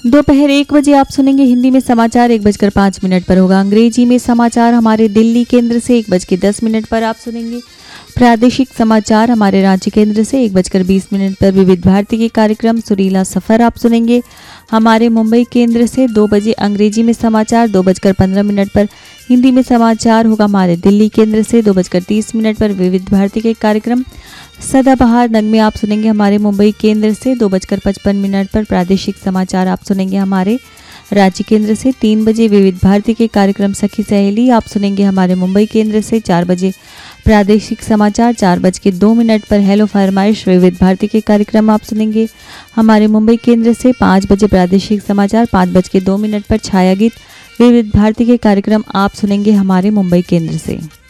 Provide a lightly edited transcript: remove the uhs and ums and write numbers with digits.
दोपहर 1 बजे आप सुनेंगे हिंदी में समाचार 1:05 पर होगा अंग्रेजी में समाचार हमारे दिल्ली केंद्र से 1:10 पर आप सुनेंगे। प्रादेशिक समाचार हमारे रांची केंद्र से 1:20 पर विविध भारती के कार्यक्रम सुरीला सफ़र आप सुनेंगे। हमारे मुंबई केंद्र से 2 बजे अंग्रेजी में समाचार 2:15 पर हिंदी में समाचार होगा हमारे दिल्ली केंद्र से 2:30 पर विविध भारती के कार्यक्रम सदाबहार नगमे आप सुनेंगे। हमारे मुंबई केंद्र से 2:55 पर प्रादेशिक समाचार आप सुनेंगे। हमारे रांची केंद्र से 3 बजे विविध भारती के कार्यक्रम सखी सहेली आप सुनेंगे। हमारे मुंबई केंद्र से 4 बजे प्रादेशिक समाचार 4:02 पर हेलो फरमाइश विविध भारती के कार्यक्रम आप सुनेंगे। हमारे मुंबई केंद्र से 5 बजे प्रादेशिक समाचार 5:02 पर छाया गीत विविध भारती के कार्यक्रम आप सुनेंगे हमारे मुंबई केंद्र से।